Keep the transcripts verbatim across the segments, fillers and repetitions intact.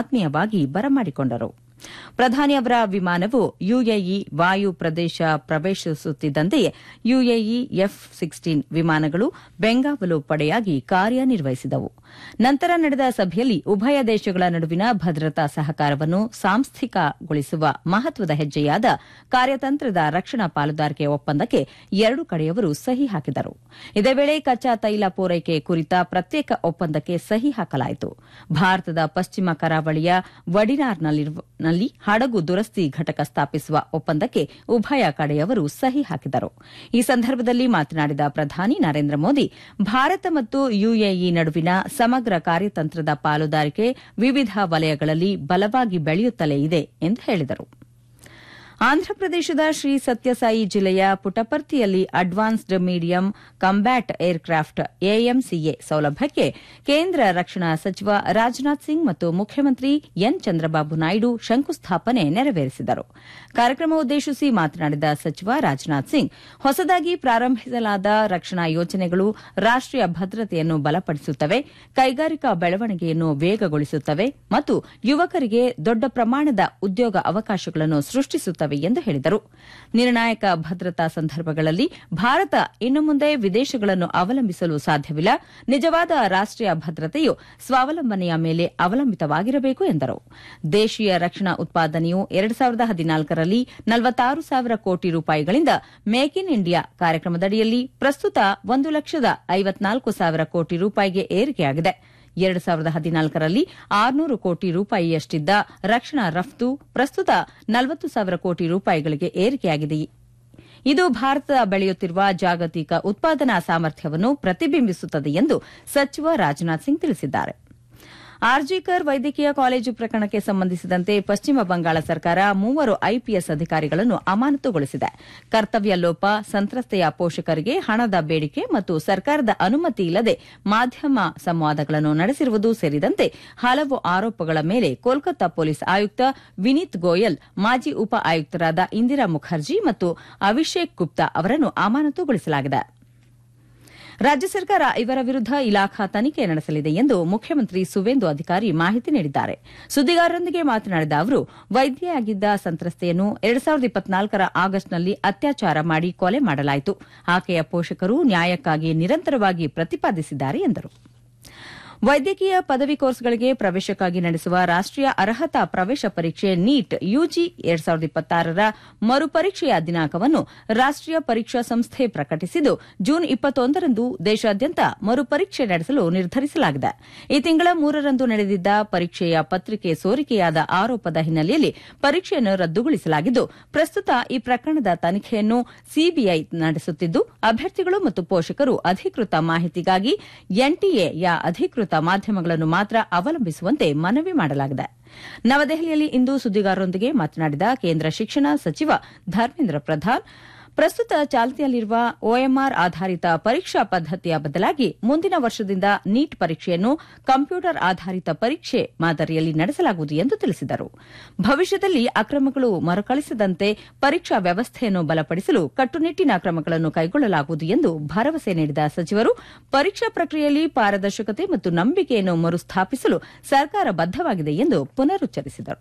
ಆತ್ಮೀಯವಾಗಿ ಬರಮಾಡಿಕೊಂಡರು. ಪ್ರಧಾನಿ ಅವರ ವಿಮಾನವು ಯುಎಇ ವಾಯು ಪ್ರದೇಶ ಪ್ರವೇಶಿಸುತ್ತಿದ್ದಂತೆಯೇ ಯುಎಇ ಎಫ್ ಸಿಕ್ಸ್ಟೀನ್ ವಿಮಾನಗಳು ಬೆಂಗಾವಲು ಪಡೆಯಾಗಿ ಕಾರ್ಯನಿರ್ವಹಿಸಿದವು. ನಂತರ ನಡೆದ ಸಭೆಯಲ್ಲಿ ಉಭಯ ದೇಶಗಳ ನಡುವಿನ ಭದ್ರತಾ ಸಹಕಾರವನ್ನು ಸಾಂಸ್ಥಿಕಗೊಳಿಸುವ ಮಹತ್ವದ ಹೆಜ್ಜೆಯಾದ ಕಾರ್ಯತಂತ್ರದ ರಕ್ಷಣಾ ಪಾಲುದಾರಿಕೆ ಒಪ್ಪಂದಕ್ಕೆ ಎರಡು ಕಡೆಯವರು ಸಹಿ ಹಾಕಿದರು. ಇದೇ ವೇಳೆ ಕಚ್ಚಾ ತೈಲ ಪೂರೈಕೆ ಕುರಿತ ಪ್ರತ್ಯೇಕ ಒಪ್ಪಂದಕ್ಕೆ ಸಹಿ ಹಾಕಲಾಯಿತು. ಭಾರತದ ಪಶ್ಚಿಮ ಕರಾವಳಿಯ ವಡಿನಾರ್ನಲ್ಲಿ ಹಡಗು ದುರಸ್ತಿ ಘಟಕ ಸ್ಥಾಪಿಸುವ ಒಪ್ಪಂದಕ್ಕೆ ಉಭಯ ಕಡೆಯವರು ಸಹಿ ಹಾಕಿದರು. ಈ ಸಂದರ್ಭದಲ್ಲಿ ಮಾತನಾಡಿದ ಪ್ರಧಾನಿ ನರೇಂದ್ರ ಮೋದಿ, ಭಾರತ ಮತ್ತು ಯುಎಇ ನಡುವಿನ ಸಮಗ್ರ ಕಾರ್ಯತಂತ್ರದ ಪಾಲುದಾರಿಕೆ ವಿವಿಧ ವಲಯಗಳಲ್ಲಿ ಬಲವಾಗಿ ಬೆಳೆಯುತ್ತಲೇ ಇದೆ ಎಂದು ಹೇಳಿದರು. ಆಂಧ್ರಪ್ರದೇಶದ ಶ್ರೀ ಸತ್ಯಸಾಯಿ ಜಿಲ್ಲೆಯ ಪುಟಪರ್ತಿಯಲ್ಲಿ advanced medium combat aircraft AMCA ಸೌಲಭ್ಯಕ್ಕೆ ಕೇಂದ್ರ ರಕ್ಷಣಾ ಸಚಿವ ರಾಜನಾಥ್ ಸಿಂಗ್ ಮತ್ತು ಮುಖ್ಯಮಂತ್ರಿ ಎನ್ ಚಂದ್ರಬಾಬು ನಾಯ್ಡು ಶಂಕುಸ್ಥಾಪನೆ ನೆರವೇರಿಸಿದರು. ಕಾರ್ಯಕ್ರಮ ಉದ್ದೇಶಿಸಿ ಮಾತನಾಡಿದ ಸಚಿವ ರಾಜನಾಥ್ ಸಿಂಗ್, ಹೊಸದಾಗಿ ಪ್ರಾರಂಭಿಸಲಾದ ರಕ್ಷಣಾ ಯೋಜನೆಗಳು ರಾಷ್ಟೀಯ ಭದ್ರತೆಯನ್ನು ಬಲಪಡಿಸುತ್ತವೆ, ಕೈಗಾರಿಕಾ ಬೆಳವಣಿಗೆಯನ್ನು ವೇಗಗೊಳಿಸುತ್ತವೆ ಮತ್ತು ಯುವಕರಿಗೆ ದೊಡ್ಡ ಪ್ರಮಾಣದ ಉದ್ಯೋಗ ಅವಕಾಶಗಳನ್ನು ಸೃಷ್ಟಿಸುತ್ತವೆ ಎಂದು ಹೇಳಿದರು. ನಿರ್ಣಾಯಕ ಭದ್ರತಾ ಸಂದರ್ಭಗಳಲ್ಲಿ ಭಾರತ ಇನ್ನು ಮುಂದೆ ವಿದೇಶಗಳನ್ನು ಅವಲಂಬಿಸಲು ಸಾಧ್ಯವಿಲ್ಲ. ನಿಜವಾದ ರಾಷ್ಟೀಯ ಭದ್ರತೆಯು ಸ್ವಾವಲಂಬನೆಯ ಮೇಲೆ ಅವಲಂಬಿತವಾಗಿರಬೇಕು ಎಂದರು. ದೇಶೀಯ ರಕ್ಷಣಾ ಉತ್ಪಾದನೆಯು ಎರಡು ಸಾವಿರದ ಹದಿನಾಲ್ಕರಲ್ಲಿ ನಲವತ್ತಾರು ಸಾವಿರ ಕೋಟಿ ರೂಪಾಯಿಗಳಿಂದ ಮೇಕ್ ಇನ್ ಇಂಡಿಯಾ ಕಾರ್ಯಕ್ರಮದಡಿಯಲ್ಲಿ ಪ್ರಸ್ತುತ ಒಂದು ಲಕ್ಷದ ಐವತ್ನಾಲ್ಕು ಸಾವಿರ ಕೋಟಿ ರೂಪಾಯಿಗೆ ಏರಿಕೆಯಾಗಿದೆ. ಎರಡು ಸಾವಿರದ ಹದಿನಾಲ್ಕರಲ್ಲಿ ಆರುನೂರು ಕೋಟಿ ರೂಪಾಯಿಯಷ್ಟಿದ್ದ ರಕ್ಷಣಾ ರಫ್ತು ಪ್ರಸ್ತುತ ನಲವತ್ತು ಸಾವಿರ ಕೋಟಿ ರೂಪಾಯಿಗಳಿಗೆ ಏರಿಕೆಯಾಗಿದೆ. ಇದು ಭಾರತ ಬೆಳೆಯುತ್ತಿರುವ ಜಾಗತಿಕ ಉತ್ಪಾದನಾ ಸಾಮರ್ಥ್ಯವನ್ನು ಪ್ರತಿಬಿಂಬಿಸುತ್ತದೆ ಎಂದು ಸಚಿವ ರಾಜನಾಥ್ ಸಿಂಗ್ ತಿಳಿಸಿದ್ದಾರೆ. ಆರ್ಜಿಕರ್ ವೈದ್ಯಕೀಯ ಕಾಲೇಜು ಪ್ರಕರಣಕ್ಕೆ ಸಂಬಂಧಿಸಿದಂತೆ ಪಶ್ಚಿಮ ಬಂಗಾಳ ಸರ್ಕಾರ ಮೂವರು ಐಪಿಎಸ್ ಅಧಿಕಾರಿಗಳನ್ನು ಅಮಾನತುಗೊಳಿಸಿದೆ. ಕರ್ತವ್ಯ ಲೋಪ, ಸಂತ್ರಸ್ತೆಯ ಪೋಷಕರಿಗೆ ಹಣದ ಬೇಡಿಕೆ ಮತ್ತು ಸರ್ಕಾರದ ಅನುಮತಿ ಇಲ್ಲದೆ ಮಾಧ್ಯಮ ಸಂವಾದಗಳನ್ನು ನಡೆಸಿರುವುದು ಸೇರಿದಂತೆ ಹಲವು ಆರೋಪಗಳ ಮೇಲೆ ಕೋಲ್ಕತ್ತಾ ಪೊಲೀಸ್ ಆಯುಕ್ತ ವಿನೀತ್ ಗೋಯಲ್, ಮಾಜಿ ಉಪ ಆಯುಕ್ತರಾದ ಇಂದಿರಾ ಮುಖರ್ಜಿ ಮತ್ತು ಅಭಿಷೇಕ್ ಗುಪ್ತಾ ಅವರನ್ನು ಅಮಾನತುಗೊಳಿಸಲಾಗಿದೆ. ರಾಜ್ಯ ಸರ್ಕಾರ ಇವರ ವಿರುದ್ದ ಇಲಾಖಾ ತನಿಖೆ ನಡೆಸಲಿದೆ ಎಂದು ಮುಖ್ಯಮಂತ್ರಿ ಸುವೇಂದು ಅಧಿಕಾರಿ ಮಾಹಿತಿ ನೀಡಿದ್ದಾರೆ. ಸುದ್ದಿಗಾರರೊಂದಿಗೆ ಮಾತನಾಡಿದ ಅವರು, ವೈದ್ಯೆಯಾಗಿದ್ದ ಸಂತ್ರಸ್ತೆಯನ್ನು ಎರಡು ಸಾವಿರದ ಇಪ್ಪತ್ನಾಲ್ಕರ ಆಗಸ್ಟ್ನಲ್ಲಿ ಅತ್ಯಾಚಾರ ಮಾಡಿ ಕೊಲೆ ಮಾಡಲಾಯಿತು. ಆಕೆಯ ಪೋಷಕರು ನ್ಯಾಯಕ್ಕಾಗಿ ನಿರಂತರವಾಗಿ ಪ್ರತಿಪಾದಿಸಿದ್ದಾರೆ ಎಂದರು. ವೈದ್ಯಕೀಯ ಪದವಿ ಕೋರ್ಸ್ಗಳಿಗೆ ಪ್ರವೇಶಕ್ಕಾಗಿ ನಡೆಸುವ ರಾಷ್ಟೀಯ ಅರ್ಹತಾ ಪ್ರವೇಶ ಪರೀಕ್ಷೆ ನೀಟ್ ಯುಜಿ ಎರಡು ಸಾವಿರದ ಇಪ್ಪತ್ತಾರರ ಮರುಪರೀಕ್ಷೆಯ ದಿನಾಂಕವನ್ನು ರಾಷ್ಟೀಯ ಪರೀಕ್ಷಾ ಸಂಸ್ಥೆ ಪ್ರಕಟಿಸಿದ್ದು, ಜೂನ್ ಇಪ್ಪತ್ತೊಂದರಂದು ದೇಶಾದ್ಯಂತ ಮರುಪರೀಕ್ಷೆ ನಡೆಸಲು ನಿರ್ಧರಿಸಲಾಗಿದೆ. ಈ ತಿಂಗಳ ಮೂರರಂದು ನಡೆದಿದ್ದ ಪರೀಕ್ಷೆಯ ಪತ್ರಿಕೆ ಸೋರಿಕೆಯಾದ ಆರೋಪದ ಹಿನ್ನೆಲೆಯಲ್ಲಿ ಪರೀಕ್ಷೆಯನ್ನು ರದ್ದುಗೊಳಿಸಲಾಗಿದ್ದು, ಪ್ರಸ್ತುತ ಈ ಪ್ರಕರಣದ ತನಿಖೆಯನ್ನು ಸಿಬಿಐ ನಡೆಸುತ್ತಿದ್ದು, ಅಭ್ಯರ್ಥಿಗಳು ಮತ್ತು ಪೋಷಕರು ಅಧಿಕೃತ ಮಾಹಿತಿಗಾಗಿ ಎನ್ಟಿಎಯ ಅಧಿಕೃತ ಮಾಧ್ಯಮಗಳನ್ನು ಮಾತ್ರ ಅವಲಂಬಿಸುವಂತೆ ಮನವಿ ಮಾಡಲಾಗಿದೆ. ನವದೆಹಲಿಯಲ್ಲಿ ಇಂದು ಸುದ್ದಿಗಾರರೊಂದಿಗೆ ಮಾತನಾಡಿದ ಕೇಂದ್ರ ಶಿಕ್ಷಣ ಸಚಿವ ಧರ್ಮೇಂದ್ರ ಪ್ರಧಾನ್, ಪ್ರಸ್ತುತ ಚಾಲ್ತಿಯಲ್ಲಿರುವ ಒಎಂಆರ್ ಆಧಾರಿತ ಪರೀಕ್ಷಾ ಪದ್ದತಿಯ ಬದಲಾಗಿ ಮುಂದಿನ ವರ್ಷದಿಂದ ನೀಟ್ ಪರೀಕ್ಷೆಯನ್ನು ಕಂಪ್ಯೂಟರ್ ಆಧಾರಿತ ಪರೀಕ್ಷೆ ಮಾದರಿಯಲ್ಲಿ ನಡೆಸಲಾಗುವುದು ಎಂದು ತಿಳಿಸಿದರು. ಭವಿಷ್ಯದಲ್ಲಿ ಅಕ್ರಮಗಳು ಮರುಕಳಿಸದಂತೆ ಪರೀಕ್ಷಾ ವ್ಯವಸ್ಥೆಯನ್ನು ಬಲಪಡಿಸಲು ಕಟ್ಟುನಿಟ್ಟಿನ ಕ್ರಮಗಳನ್ನು ಕೈಗೊಳ್ಳಲಾಗುವುದು ಎಂದು ಭರವಸೆ ನೀಡಿದ ಸಚಿವರು, ಪರೀಕ್ಷಾ ಪ್ರಕ್ರಿಯೆಯಲ್ಲಿ ಪಾರದರ್ಶಕತೆ ಮತ್ತು ನಂಬಿಕೆಯನ್ನು ಮರುಸ್ಥಾಪಿಸಲು ಸರ್ಕಾರ ಬದ್ದವಾಗಿದೆ ಎಂದು ಪುನರುಚ್ಚರಿಸಿದರು.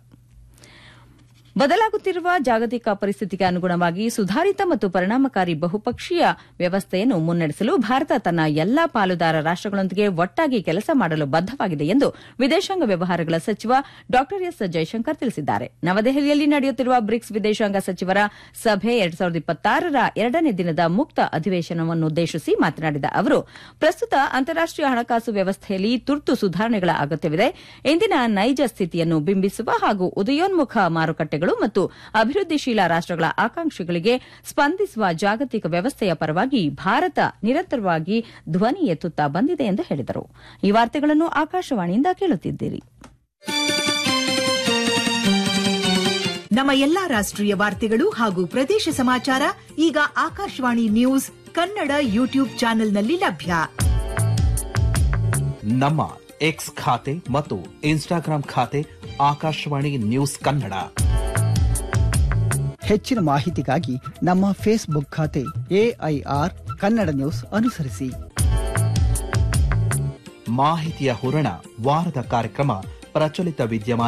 ಬದಲಾಗುತ್ತಿರುವ ಜಾಗತಿಕ ಪರಿಸ್ಥಿತಿಗೆ ಅನುಗುಣವಾಗಿ ಸುಧಾರಿತ ಮತ್ತು ಪರಿಣಾಮಕಾರಿ ಬಹುಪಕ್ಷೀಯ ವ್ಯವಸ್ಥೆಯನ್ನು ಮುನ್ನಡೆಸಲು ಭಾರತ ತನ್ನ ಎಲ್ಲಾ ಪಾಲುದಾರ ರಾಷ್ಟಗಳೊಂದಿಗೆ ಒಟ್ಟಾಗಿ ಕೆಲಸ ಮಾಡಲು ಬದ್ದವಾಗಿದೆ ಎಂದು ವಿದೇಶಾಂಗ ವ್ಯವಹಾರಗಳ ಸಚಿವ ಡಾ ಎಸ್ ಜೈಶಂಕರ್ ತಿಳಿಸಿದ್ದಾರೆ. ನವದೆಹಲಿಯಲ್ಲಿ ನಡೆಯುತ್ತಿರುವ ಬ್ರಿಕ್ಸ್ ವಿದೇಶಾಂಗ ಸಚಿವರ ಸಭೆ ಎರಡು ಸಾವಿರದ ಇಪ್ಪತ್ತಾರರ ಎರಡನೇ ದಿನದ ಮುಕ್ತ ಅಧಿವೇಶನವನ್ನುದ್ದೇಶಿಸಿ ಮಾತನಾಡಿದ ಅವರು, ಪ್ರಸ್ತುತ ಅಂತಾರಾಷ್ಟೀಯ ಹಣಕಾಸು ವ್ಯವಸ್ಥೆಯಲ್ಲಿ ತುರ್ತು ಸುಧಾರಣೆಗಳ ಅಗತ್ಯವಿದೆ. ಇಂದಿನ ನೈಜ ಸ್ಥಿತಿಯನ್ನು ಬಿಂಬಿಸುವ ಹಾಗೂ ಉದಯೋನ್ಮುಖ ಮಾರುಕಟ್ಟೆಗಳು ಮತ್ತು ಅಭಿವೃದ್ಧಿಶೀಲ ರಾಷ್ಟಗಳ ಆಕಾಂಕ್ಷೆಗಳಿಗೆ ಸ್ಪಂದಿಸುವ ಜಾಗತಿಕ ವ್ಯವಸ್ಥೆಯ ಪರವಾಗಿ ಭಾರತ ನಿರಂತರವಾಗಿ ಧ್ವನಿ ಎತ್ತುತ್ತಾ ಬಂದಿದೆ ಎಂದು ಹೇಳಿದರು. ಈ ವಾರ್ತೆಗಳನ್ನು ಆಕಾಶವಾಣಿಯಿಂದ ಕೇಳುತ್ತಿದ್ದೀರಿ. ನಮ್ಮ ಎಲ್ಲಾ ರಾಷ್ಟ್ರೀಯ ವಾರ್ತೆಗಳು ಹಾಗೂ ಪ್ರದೇಶ ಸಮಾಚಾರ ಈಗ ಆಕಾಶವಾಣಿ ನ್ಯೂಸ್ ಕನ್ನಡ ಯೂಟ್ಯೂಬ್ ಚಾನೆಲ್ನಲ್ಲಿ ಲಭ್ಯ. ನಮ್ಮ ಎಕ್ಸ್ ಖಾತೆ ಮತ್ತು ಇನ್ಸ್ಟಾಗ್ರಾಂ ಖಾತೆ ಆಕಾಶವಾಣಿ ನ್ಯೂಸ್ ಕನ್ನಡ. ಹೆಚ್ಚಿನ ಮಾಹಿತಿಗಾಗಿ ನಮ್ಮ ಫೇಸ್ಬುಕ್ ಖಾತೆ ಎಐಆರ್ ಕನ್ನಡ ನ್ಯೂಸ್ ಅನುಸರಿಸಿ. ಮಾಹಿತಿಯ ಹೂರಣ ವಾರದ ಕಾರ್ಯಕ್ರಮ ಪ್ರಚಲಿತ ವಿದ್ಯಮಾನ